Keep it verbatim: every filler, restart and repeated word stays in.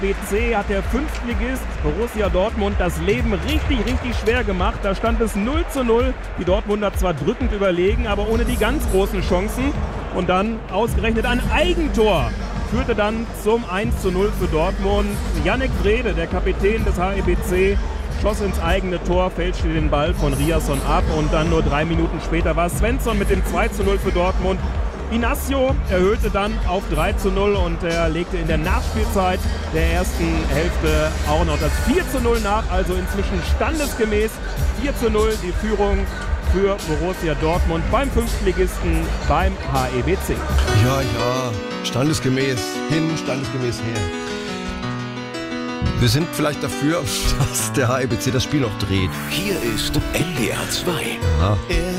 B C hat der Fünftligist Borussia Dortmund das Leben richtig, richtig schwer gemacht. Da stand es null zu null. Die Dortmunder zwar drückend überlegen, aber ohne die ganz großen Chancen. Und dann ausgerechnet ein Eigentor führte dann zum eins zu null für Dortmund. Yannick Wrede, der Kapitän des H E B C, schoss ins eigene Tor, fälschte den Ball von Riasson ab. Und dann nur drei Minuten später war Svensson mit dem zwei zu null für Dortmund. Inacio erhöhte dann auf drei zu null und er legte in der Nachspielzeit der ersten Hälfte auch noch das vier zu null nach, also inzwischen standesgemäß vier zu null die Führung für Borussia Dortmund beim Fünftligisten beim H E B C. Ja, ja, standesgemäß hin, standesgemäß her. Wir sind vielleicht dafür, dass der H E B C das Spiel noch dreht. Hier ist N D R zwei. Ja.